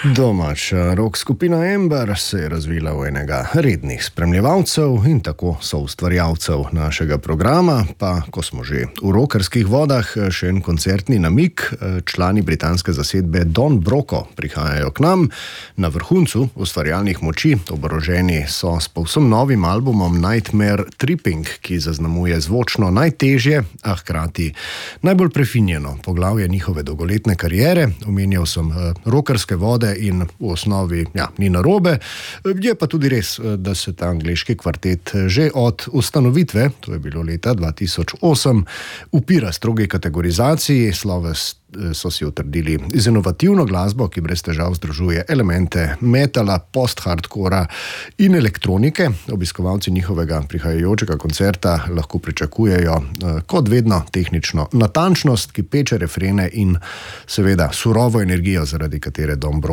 Domača rock skupina Ember se je razvila v enega rednih spremljevalcev in tako soustvarjalcev našega programa, pa ko smo že v rockerskih vodah, še en koncertni namig. Člani britanske zasedbe Don Broco prihajajo k nam na vrhuncu ustvarjalnih moči. Oboroženi so s povsem novim albumom Nightmare Tripping, ki zaznamuje zvočno najtežje, a hkrati najbolj prefinjeno poglavje njihove dolgoletne kariere. Omenjal sem rockerske vode in v osnovi ni narobe. Je pa tudi res, da se ta angleški kvartet že od ustanovitve, to je bilo leta 2008, upira strogi kategorizaciji. Sloves so si utrdili z inovativno glasbo, ki brez težav združuje elemente metala, post-hardcora in elektronike. Obiskovalci njihovega prihajajočega koncerta lahko pričakujejo, kot vedno, tehnično natančnost, ki peče refrene in seveda surovo energijo, zaradi katere Don Broco